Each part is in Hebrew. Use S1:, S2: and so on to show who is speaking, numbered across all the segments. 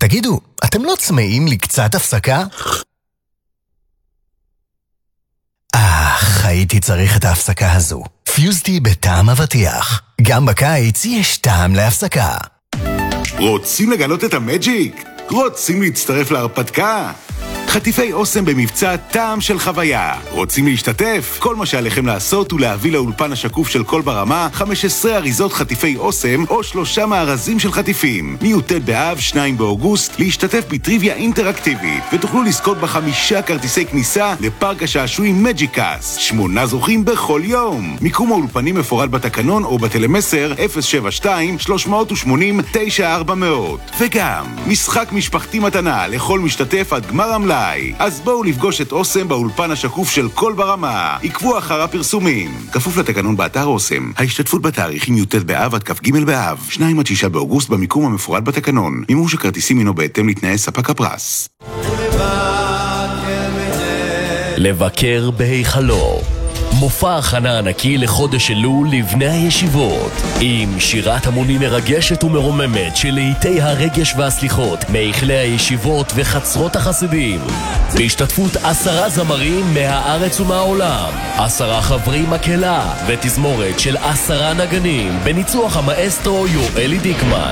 S1: תגידו, אתם לא צמאים לי קצת הפסקה? הייתי צריך את ההפסקה הזו. פיוזטי בטעם אבטיח. גם בקיץ יש טעם להפסקה.
S2: רוצים לגלות את המג'יק? רוצים להצטרף להרפתקה? חטיפי אוסם במבצע טעם של חוויה. רוצים להשתתף? כל מה שעליכם לעשות הוא להביא לאולפן השקוף של כל ברמה 15 אריזות חטיפי אוסם או 3 מארזים של חטיפים. מי"ט באב, 2 באוגוסט, להשתתף בטריוויה אינטראקטיבית ותוכלו לזכות ב5 כרטיסי כניסה לפארק השעשועים מג'יקס. 8 זוכים בכל יום. מיקום האולפנים מפורט בתקנון או בטלמסר 072-380-9400. וגם משחק משפחתי מתנה לכל משתתף עד גמר המלאי. אז בואו לפגוש את אוסם באולפן השקוף של כל ברמה. עקבו אחר הפרסומים. כפוף לתקנון באתר אוסם. ההשתתפות בתאריכים י"ט באב עד כ"ג באב, 2 עד 6 באוגוסט במיקום המפורט בתקנון. מימוש הכרטיסים הינו בהתאם לתנאי ספק הפרס.
S3: לבקר בהיכלו. מופע הכנה ענקי לחודש אלול לבני הישיבות, עם שירת המונים מרגשת ומרוממת של לעיתי הרגש והסליחות מהיכלי הישיבות וחצרות החסידים, בהשתתפות 10 זמרים מהארץ ומהעולם, 10 חברי מקהלה ותזמורת של 10 נגנים בניצוח המאסטרו יואלי דיקמן.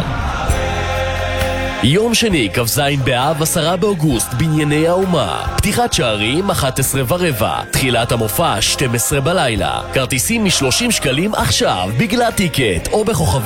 S3: יום שני, כ"ז באב, 10 באוגוסט, בנייני האומה. פתיחת שערים 11:15, תחילת המופע 12 בלילה. כרטיסים מ-30 שקלים עכשיו בגלל טיקט או בכוכבים